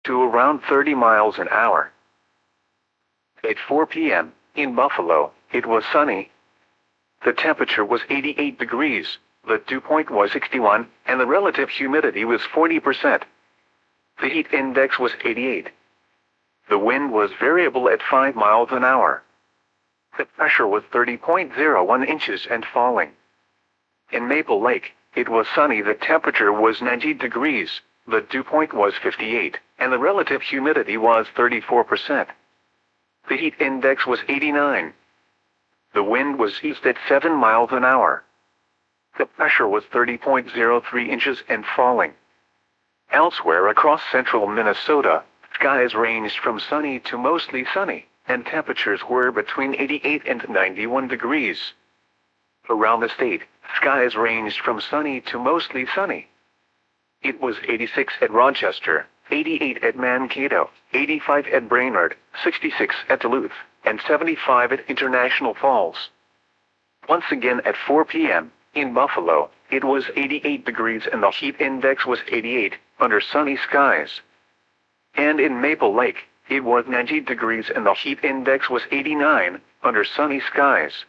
to around 30 miles an hour. At 4 p.m., in Buffalo, it was sunny. The temperature was 88 degrees, the dew point was 61, and the relative humidity was 40%. The heat index was 88. The wind was variable at 5 miles an hour. The pressure was 30.01 inches and falling. In Maple Lake, it was sunny. The temperature was 90 degrees, the dew point was 58, and the relative humidity was 34%. The heat index was 89. The wind was east at 7 miles an hour. The pressure was 30.03 inches and falling. Elsewhere across central Minnesota, skies ranged from sunny to mostly sunny, and temperatures were between 88 and 91 degrees. Around the state, skies ranged from sunny to mostly sunny. It was 86 at Rochester, 88 at Mankato, 85 at Brainerd, 66 at Duluth, and 75 at International Falls. Once again at 4 p.m., in Buffalo, it was 88 degrees and the heat index was 88, under sunny skies. And in Maple Lake, it was 90 degrees and the heat index was 89, under sunny skies.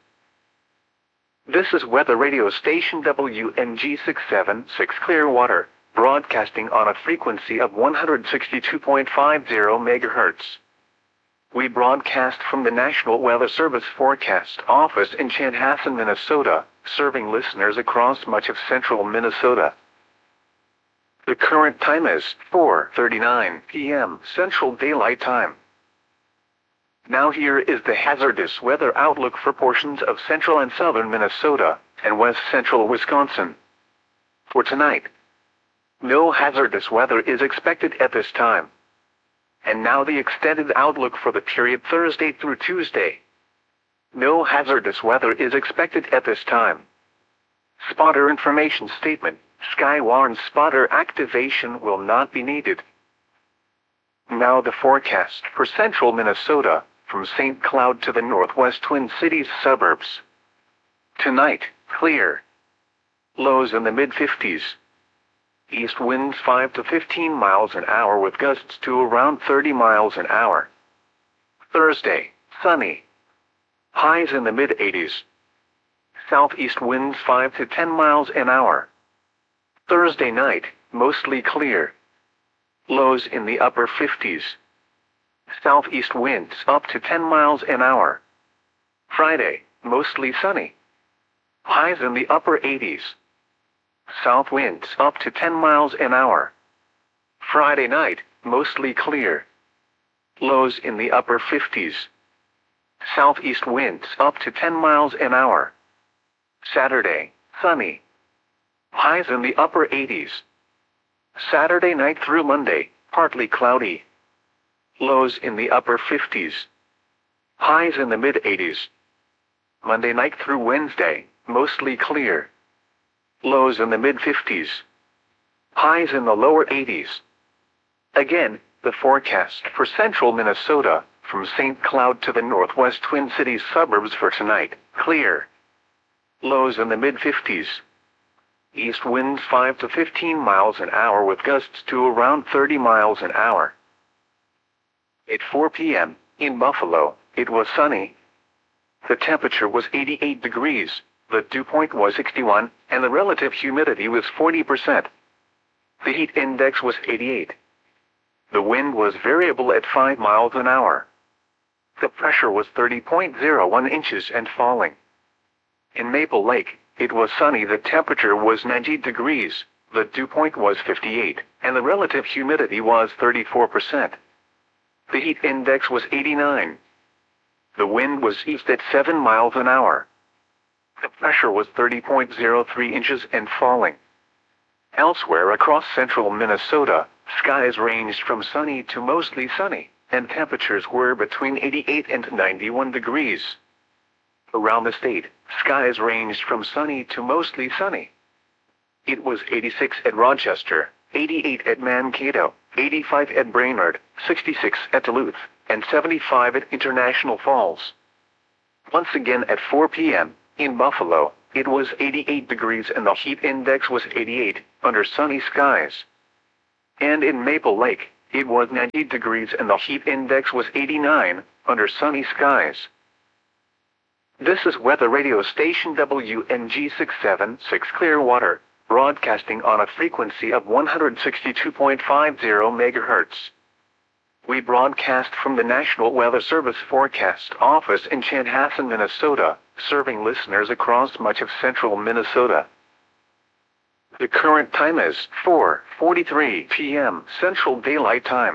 This is weather radio station WMG 676 Clearwater, broadcasting on a frequency of 162.50 MHz. We broadcast from the National Weather Service Forecast Office in Chanhassen, Minnesota, serving listeners across much of central Minnesota. The current time is 4:39 p.m. Central Daylight Time. Now here is the hazardous weather outlook for portions of central and southern Minnesota and west central Wisconsin. For tonight, no hazardous weather is expected at this time. And now the extended outlook for the period Thursday through Tuesday. No hazardous weather is expected at this time. Spotter information statement: Skywarn spotter activation will not be needed. Now the forecast for central Minnesota, from St. Cloud to the northwest Twin Cities suburbs. Tonight, clear. Lows in the mid-50s. East winds 5 to 15 miles an hour with gusts to around 30 miles an hour. Thursday, sunny. Highs in the mid-80s. Southeast winds 5 to 10 miles an hour. Thursday night, mostly clear. Lows in the upper 50s. Southeast winds up to 10 miles an hour. Friday, mostly sunny. Highs in the upper 80s. South winds up to 10 miles an hour. Friday night, mostly clear. Lows in the upper 50s. Southeast winds up to 10 miles an hour. Saturday, sunny. Highs in the upper 80s. Saturday night through Monday, partly cloudy. Lows in the upper 50s. Highs in the mid-80s. Monday night through Wednesday, mostly clear. Lows in the mid-50s. Highs in the lower 80s. Again, the forecast for central Minnesota, from St. Cloud to the northwest Twin Cities suburbs for tonight, clear. Lows in the mid-50s. East winds 5 to 15 miles an hour with gusts to around 30 miles an hour. At 4 p.m., in Buffalo, it was sunny. The temperature was 88 degrees, the dew point was 61, and the relative humidity was 40%. The heat index was 88. The wind was variable at 5 miles an hour. The pressure was 30.01 inches and falling. In Maple Lake, it was sunny. The temperature was 90 degrees, the dew point was 58, and the relative humidity was 34%. The heat index was 89. The wind was east at 7 miles an hour. The pressure was 30.03 inches and falling. Elsewhere across central Minnesota, skies ranged from sunny to mostly sunny, and temperatures were between 88 and 91 degrees. Around the state, skies ranged from sunny to mostly sunny. It was 86 at Rochester, 88 at Mankato, 85 at Brainerd, 66 at Duluth, and 75 at International Falls. Once again at 4 p.m., in Buffalo, it was 88 degrees and the heat index was 88, under sunny skies. And in Maple Lake, It was 90 degrees and the heat index was 89, under sunny skies. This is weather radio station WNG676 Clearwater, broadcasting on a frequency of 162.50 MHz. We broadcast from the National Weather Service Forecast Office in Chanhassen, Minnesota, serving listeners across much of central Minnesota. The current time is 4:43 p.m. Central Daylight Time.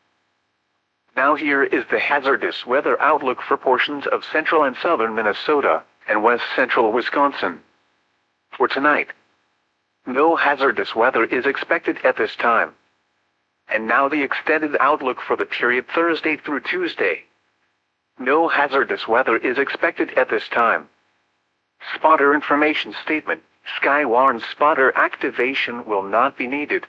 Now here is the hazardous weather outlook for portions of central and southern Minnesota and west central Wisconsin. For tonight, no hazardous weather is expected at this time. And now the extended outlook for the period Thursday through Tuesday. No hazardous weather is expected at this time. Spotter information statement: Skywarn spotter activation will not be needed.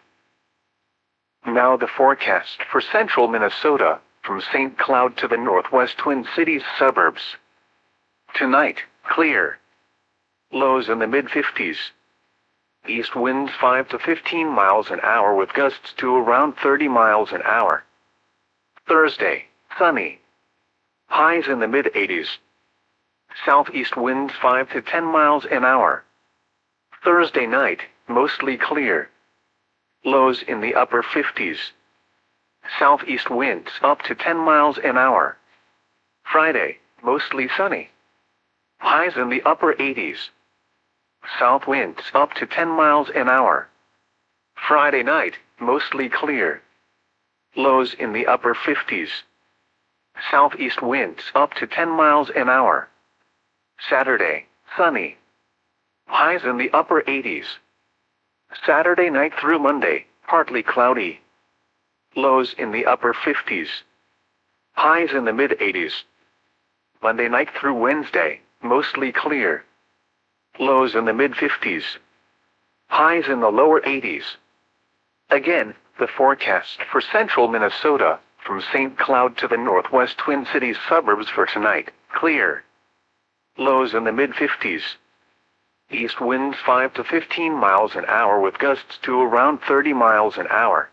Now the forecast for central Minnesota, from St. Cloud to the northwest Twin Cities suburbs. Tonight, clear. Lows in the mid-50s. East winds 5 to 15 miles an hour with gusts to around 30 miles an hour. Thursday, sunny. Highs in the mid-80s. Southeast winds 5 to 10 miles an hour. Thursday night, mostly clear. Lows in the upper 50s. Southeast winds up to 10 miles an hour. Friday, mostly sunny. Highs in the upper 80s. South winds up to 10 miles an hour. Friday night, mostly clear. Lows in the upper 50s. Southeast winds up to 10 miles an hour. Saturday, sunny. Highs in the upper 80s. Saturday night through Monday, partly cloudy. Lows in the upper 50s. Highs in the mid-80s. Monday night through Wednesday, mostly clear. Lows in the mid-50s. Highs in the lower 80s. Again, the forecast for central Minnesota, from St. Cloud to the northwest Twin Cities suburbs for tonight, clear. Lows in the mid-50s. East winds 5 to 15 miles an hour with gusts to around 30 miles an hour.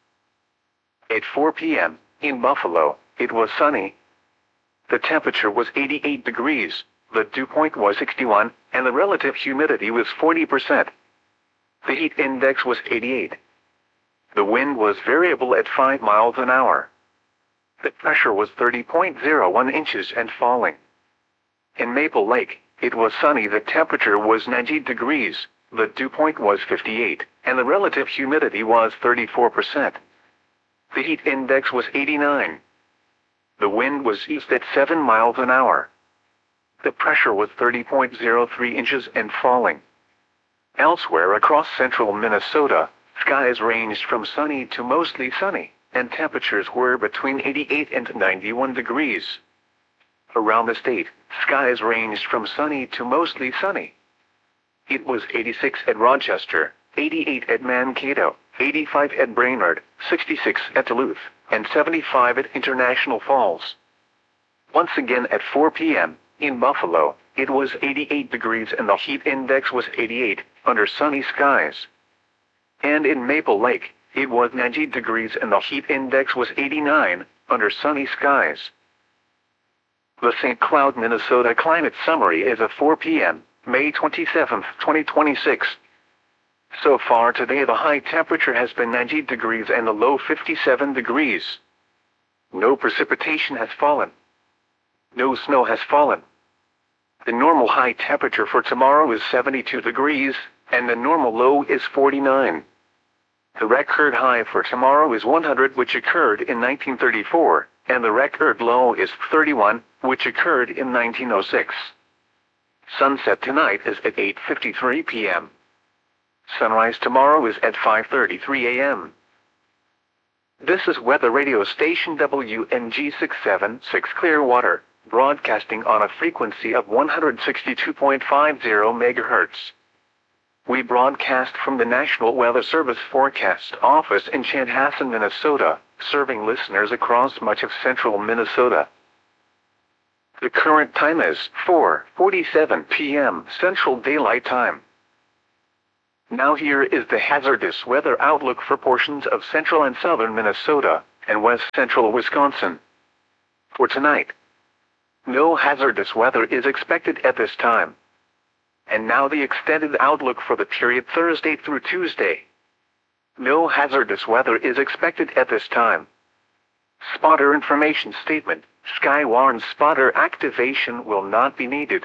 At 4 p.m., in Buffalo, it was sunny. The temperature was 88 degrees, the dew point was 61, and the relative humidity was 40%. The heat index was 88. The wind was variable at 5 miles an hour. The pressure was 30.01 inches and falling. In Maple Lake, it was sunny. The temperature was 90 degrees, the dew point was 58, and the relative humidity was 34%. The heat index was 89. The wind was east at 7 miles an hour. The pressure was 30.03 inches and falling. Elsewhere across central Minnesota, skies ranged from sunny to mostly sunny, and temperatures were between 88 and 91 degrees. Around the state, skies ranged from sunny to mostly sunny. It was 86 at Rochester, 88 at Mankato, 85 at Brainerd, 66 at Duluth, and 75 at International Falls. Once again at 4 p.m., in Buffalo, it was 88 degrees and the heat index was 88, under sunny skies. And in Maple Lake, it was 90 degrees and the heat index was 89, under sunny skies. The St. Cloud, Minnesota climate summary is at 4 p.m., May 27, 2026. So far today the high temperature has been 90 degrees and the low 57 degrees. No precipitation has fallen. No snow has fallen. The normal high temperature for tomorrow is 72 degrees, and the normal low is 49. The record high for tomorrow is 100, which occurred in 1934, and the record low is 31, which occurred in 1906. Sunset tonight is at 8:53 p.m. Sunrise tomorrow is at 5:33 a.m. This is weather radio station WNG676 Clearwater, broadcasting on a frequency of 162.50 MHz. We broadcast from the National Weather Service Forecast Office in Chanhassen, Minnesota, serving listeners across much of central Minnesota. The current time is 4:47 p.m. Central Daylight Time. Now here is the hazardous weather outlook for portions of central and southern Minnesota and west central Wisconsin. For tonight, no hazardous weather is expected at this time. And now the extended outlook for the period Thursday through Tuesday. No hazardous weather is expected at this time. Spotter information statement. Sky warns spotter activation will not be needed.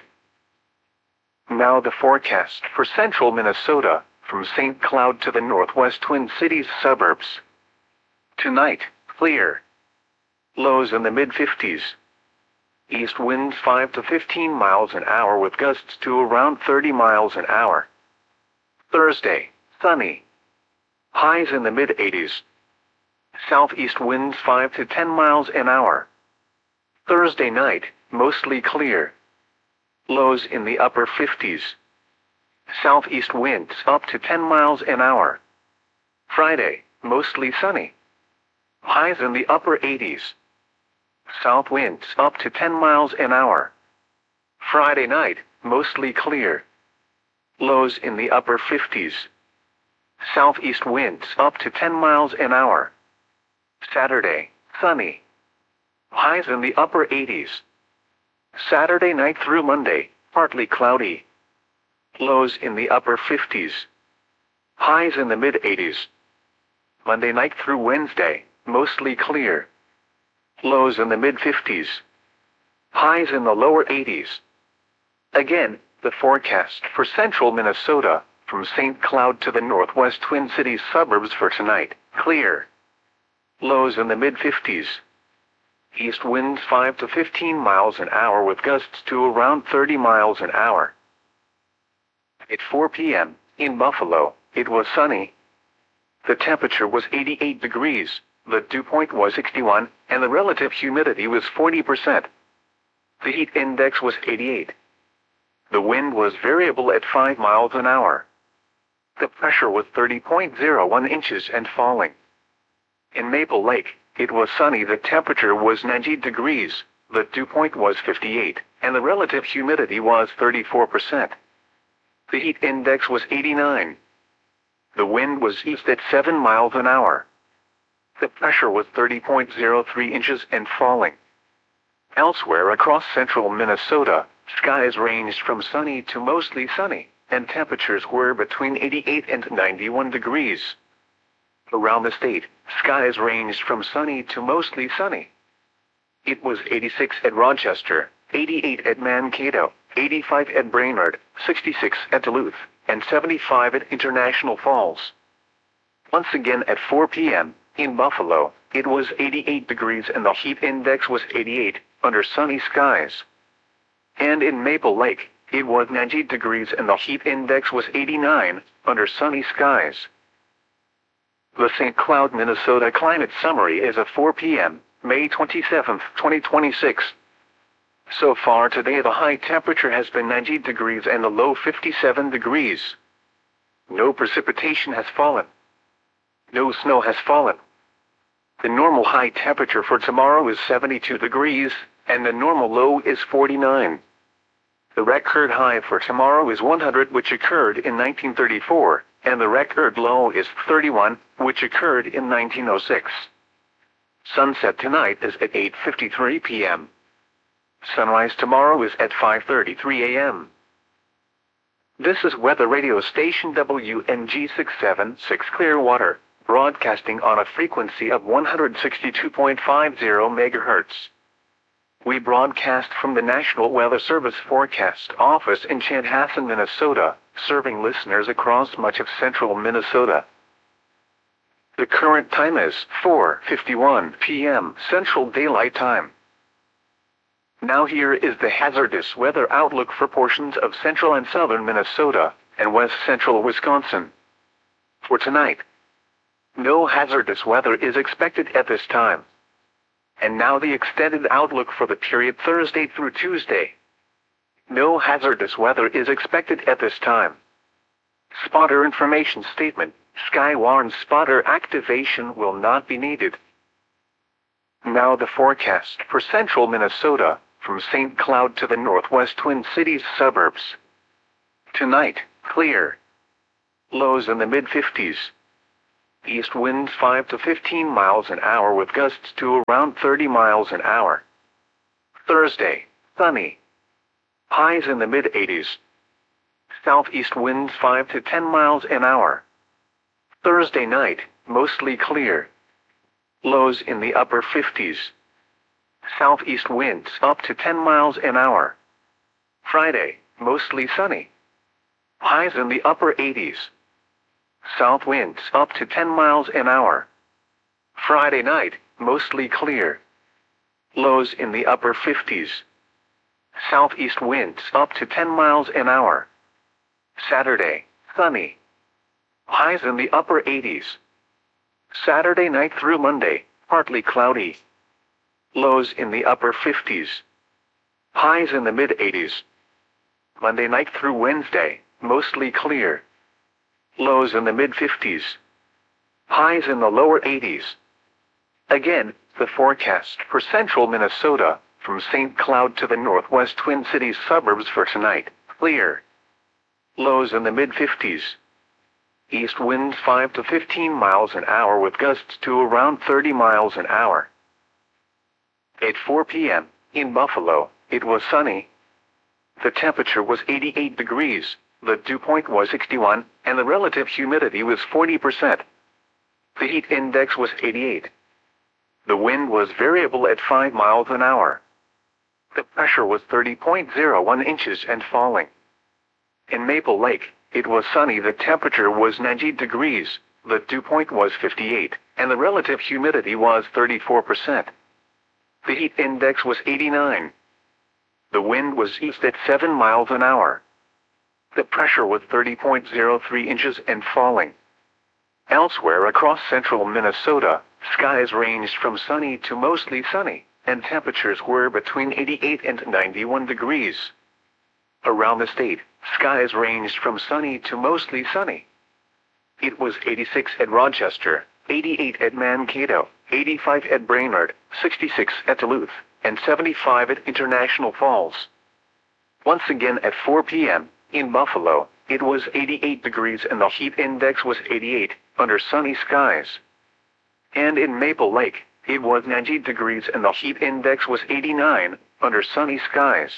Now the forecast for central Minnesota, from St. Cloud to the northwest Twin Cities suburbs. Tonight, clear. Lows in the mid-50s. East winds 5 to 15 miles an hour with gusts to around 30 miles an hour. Thursday, sunny. Highs in the mid-80s. Southeast winds 5 to 10 miles an hour. Thursday night, mostly clear. Lows in the upper 50s. Southeast winds up to 10 miles an hour. Friday, mostly sunny. Highs in the upper 80s. South winds up to 10 miles an hour. Friday night, mostly clear. Lows in the upper 50s. Southeast winds up to 10 miles an hour. Saturday, sunny. Highs in the upper 80s. Saturday night through Monday, partly cloudy. Lows in the upper 50s. Highs in the mid-80s. Monday night through Wednesday, mostly clear. Lows in the mid-50s. Highs in the lower 80s. Again, the forecast for central Minnesota, from St. Cloud to the northwest Twin Cities suburbs for tonight, clear. Lows in the mid-50s. East winds 5 to 15 miles an hour with gusts to around 30 miles an hour. At 4 p.m., in Buffalo, it was sunny. The temperature was 88 degrees, the dew point was 61, and the relative humidity was 40%. The heat index was 88. The wind was variable at 5 miles an hour. The pressure was 30.01 inches and falling. In Maple Lake, it was sunny. The temperature was 90 degrees, the dew point was 58, and the relative humidity was 34%. The heat index was 89. The wind was east at 7 miles an hour. The pressure was 30.03 inches and falling. Elsewhere across central Minnesota, skies ranged from sunny to mostly sunny, and temperatures were between 88 and 91 degrees. Around the state, skies ranged from sunny to mostly sunny. It was 86 at Rochester, 88 at Mankato, 85 at Brainerd, 66 at Duluth, and 75 at International Falls. Once again at 4 p.m., in Buffalo, it was 88 degrees and the heat index was 88, under sunny skies. And in Maple Lake, it was 90 degrees and the heat index was 89, under sunny skies. The St. Cloud, Minnesota Climate Summary is at 4 p.m., May 27, 2026. So far today the high temperature has been 90 degrees and the low 57 degrees. No precipitation has fallen. No snow has fallen. The normal high temperature for tomorrow is 72 degrees, and the normal low is 49. The record high for tomorrow is 100, which occurred in 1934, and the record low is 31, which occurred in 1906. Sunset tonight is at 8:53 p.m. Sunrise tomorrow is at 5:33 a.m. This is weather radio station WNG 676 Clearwater, broadcasting on a frequency of 162.50 MHz. We broadcast from the National Weather Service Forecast Office in Chanhassen, Minnesota, serving listeners across much of central Minnesota. The current time is 4:51 p.m. Central Daylight Time. Now here is the hazardous weather outlook for portions of central and southern Minnesota and west central Wisconsin. For tonight, no hazardous weather is expected at this time. And now the extended outlook for the period Thursday through Tuesday. No hazardous weather is expected at this time. Spotter information statement. Sky warns spotter activation will not be needed. Now the forecast for central Minnesota, from St. Cloud to the northwest Twin Cities suburbs. Tonight, clear. Lows in the mid-50s. East winds 5 to 15 miles an hour with gusts to around 30 miles an hour. Thursday, sunny. Highs in the mid-80s. Southeast winds 5 to 10 miles an hour. Thursday night, mostly clear. Lows in the upper 50s. Southeast winds up to 10 miles an hour. Friday, mostly sunny. Highs in the upper 80s. South winds up to 10 miles an hour. Friday night, mostly clear. Lows in the upper 50s. Southeast winds up to 10 miles an hour. Saturday, sunny. Highs in the upper 80s. Saturday night through Monday, partly cloudy. Lows in the upper 50s. Highs in the mid-80s. Monday night through Wednesday, mostly clear. Lows in the mid-50s. Highs in the lower 80s. Again, the forecast for central Minnesota, from St. Cloud to the northwest Twin Cities suburbs for tonight, clear. Lows in the mid-50s. East winds 5 to 15 miles an hour with gusts to around 30 miles an hour. At 4 p.m., in Buffalo, it was sunny. The temperature was 88 degrees, the dew point was 61, and the relative humidity was 40%. The heat index was 88. The wind was variable at 5 miles an hour. The pressure was 30.01 inches and falling. In Maple Lake, it was sunny. The temperature was 90 degrees, the dew point was 58, and the relative humidity was 34%. The heat index was 89. The wind was east at 7 miles an hour. The pressure was 30.03 inches and falling. Elsewhere across central Minnesota, skies ranged from sunny to mostly sunny, and temperatures were between 88 and 91 degrees. Around the state, skies ranged from sunny to mostly sunny. It was 86 at Rochester, 88 at Mankato, 85 at Brainerd, 66 at Duluth, and 75 at International Falls. Once again at 4 p.m., in Buffalo, it was 88 degrees and the heat index was 88, under sunny skies. And in Maple Lake, it was 90 degrees and the heat index was 89, under sunny skies.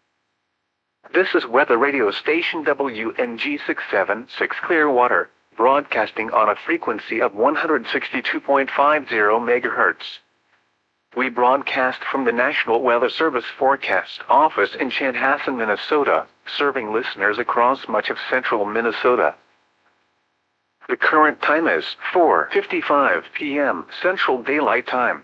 This is weather radio station WNG 676 Clearwater, broadcasting on a frequency of 162.50 MHz. We broadcast from the National Weather Service Forecast Office in Chanhassen, Minnesota, serving listeners across much of central Minnesota. The current time is 4:55 p.m. Central Daylight Time.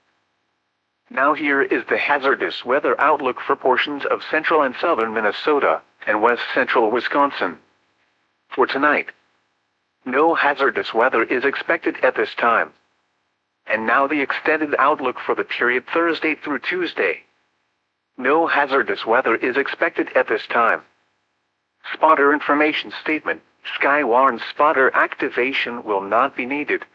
Now here is the hazardous weather outlook for portions of central and southern Minnesota and west central Wisconsin. For tonight, no hazardous weather is expected at this time. And now the extended outlook for the period Thursday through Tuesday. No hazardous weather is expected at this time. Spotter information statement: Skywarn spotter activation will not be needed.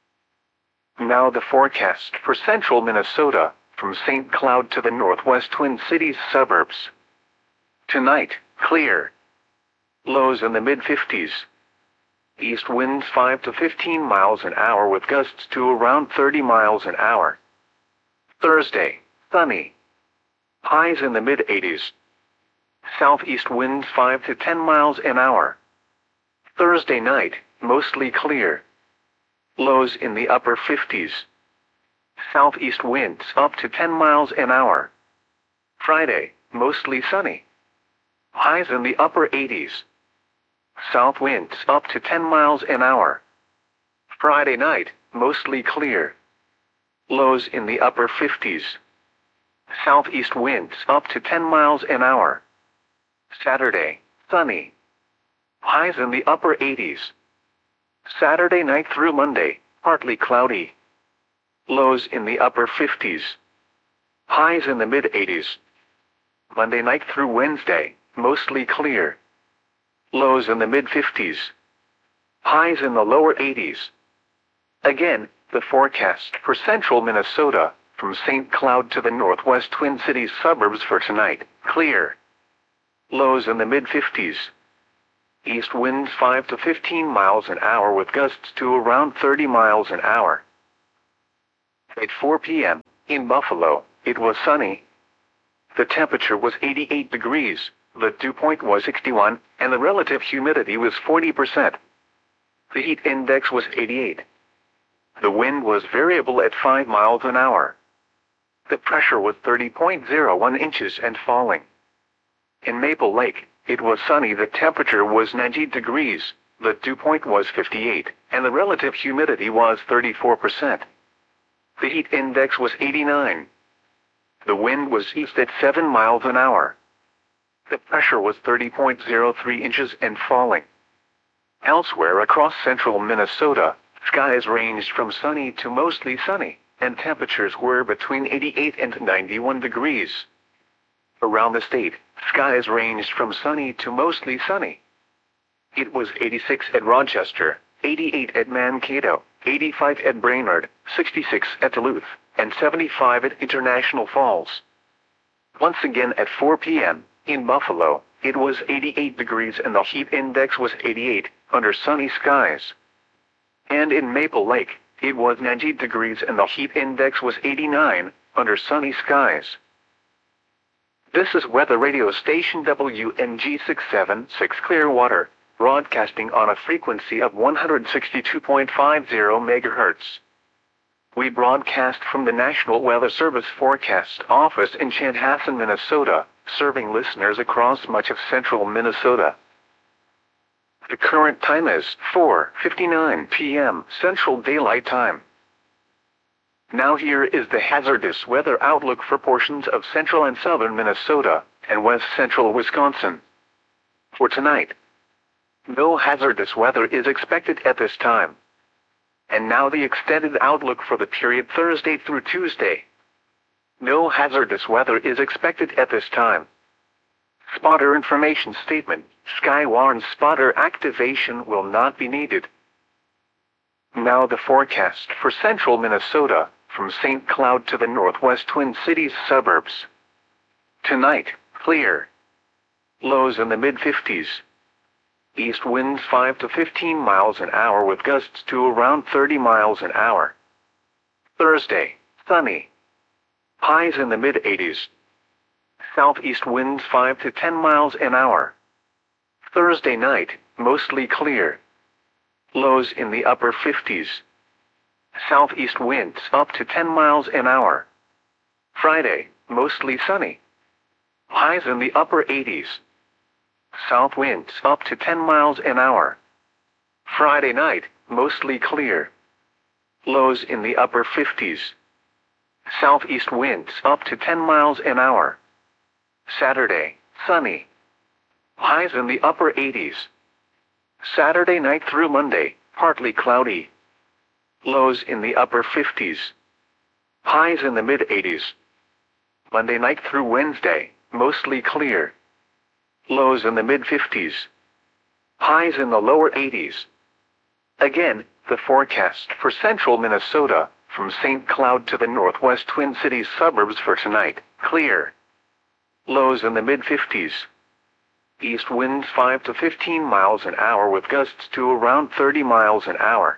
Now the forecast for central Minnesota, from St. Cloud to the northwest Twin Cities suburbs. Tonight, clear. Lows in the mid-50s. East winds 5 to 15 miles an hour with gusts to around 30 miles an hour. Thursday, sunny. Highs in the mid-80s. Southeast winds 5 to 10 miles an hour. Thursday night, mostly clear. Lows in the upper 50s. Southeast winds up to 10 miles an hour. Friday, mostly sunny. Highs in the upper 80s. South winds up to 10 miles an hour. Friday night, mostly clear. Lows in the upper 50s. Southeast winds up to 10 miles an hour. Saturday, sunny. Highs in the upper 80s. Saturday night through Monday, partly cloudy. Lows in the upper 50s. Highs in the mid-80s. Monday night through Wednesday, mostly clear. Lows in the mid-50s. Highs in the lower 80s. Again, the forecast for central Minnesota, from St. Cloud to the northwest Twin Cities suburbs for tonight, clear. Lows in the mid-50s. East winds 5 to 15 miles an hour with gusts to around 30 miles an hour. At 4 p.m., in Buffalo, it was sunny. The temperature was 88 degrees, the dew point was 61, and the relative humidity was 40%. The heat index was 88. The wind was variable at 5 miles an hour. The pressure was 30.01 inches and falling. In Maple Lake, it was sunny. The temperature was 90 degrees, the dew point was 58, and the relative humidity was 34%. The heat index was 89. The wind was east at 7 miles an hour. The pressure was 30.03 inches and falling. Elsewhere across central Minnesota, skies ranged from sunny to mostly sunny, and temperatures were between 88 and 91 degrees. Around the state, skies ranged from sunny to mostly sunny. It was 86 at Rochester, 88 at Mankato, 85 at Brainerd, 66 at Duluth, and 75 at International Falls. Once again at 4 p.m., in Buffalo, it was 88 degrees and the heat index was 88, under sunny skies. And in Maple Lake, it was 90 degrees and the heat index was 89, under sunny skies. This is weather radio station WNG 676 Clearwater, broadcasting on a frequency of 162.50 MHz. We broadcast from the National Weather Service Forecast Office in Chanhassen, Minnesota, serving listeners across much of central Minnesota. The current time is 4:59 p.m. Central Daylight Time. Now here is the hazardous weather outlook for portions of central and southern Minnesota and west central Wisconsin. For tonight, no hazardous weather is expected at this time. And now the extended outlook for the period Thursday through Tuesday. No hazardous weather is expected at this time. Spotter information statement: Skywarn spotter activation will not be needed. Now the forecast for central Minnesota, from St. Cloud to the northwest Twin Cities suburbs. Tonight, clear. Lows in the mid-50s. East winds 5 to 15 miles an hour with gusts to around 30 miles an hour. Thursday, sunny. Highs in the mid-80s. Southeast winds 5 to 10 miles an hour. Thursday night, mostly clear. Lows in the upper 50s. Southeast winds up to 10 miles an hour. Friday, mostly sunny. Highs in the upper 80s. South winds up to 10 miles an hour. Friday night, mostly clear. Lows in the upper 50s. Southeast winds up to 10 miles an hour. Saturday, sunny. Highs in the upper 80s. Saturday night through Monday, partly cloudy. Lows in the upper 50s. Highs in the mid-80s. Monday night through Wednesday, mostly clear. Lows in the mid-50s. Highs in the lower 80s. Again, the forecast for central Minnesota, from St. Cloud to the northwest Twin Cities suburbs for tonight, clear. Lows in the mid-50s. East winds 5 to 15 miles an hour with gusts to around 30 miles an hour.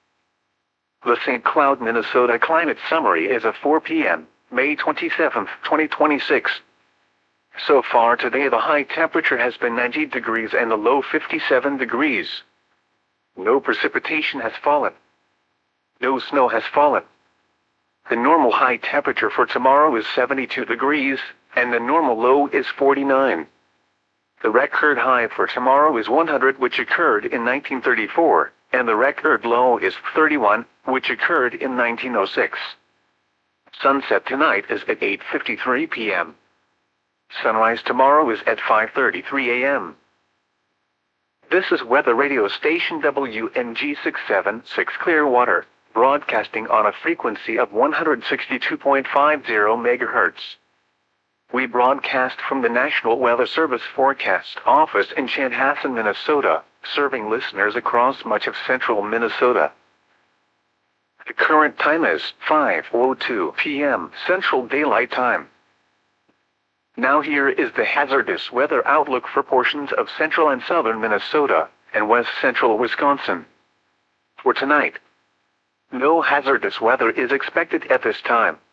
The St. Cloud, Minnesota climate summary is at 4 p.m., May 27, 2026. So far today the high temperature has been 90 degrees and the low 57 degrees. No precipitation has fallen. No snow has fallen. The normal high temperature for tomorrow is 72 degrees, and the normal low is 49. The record high for tomorrow is 100, which occurred in 1934, and the record low is 31, which occurred in 1906. Sunset tonight is at 8:53 p.m. Sunrise tomorrow is at 5:33 a.m. This is weather radio station WNG 676 Clearwater, broadcasting on a frequency of 162.50 MHz. We broadcast from the National Weather Service Forecast Office in Chanhassen, Minnesota, serving listeners across much of central Minnesota. The current time is 5:02 p.m. Central Daylight Time. Now here is the hazardous weather outlook for portions of central and southern Minnesota and west central Wisconsin. For tonight, no hazardous weather is expected at this time.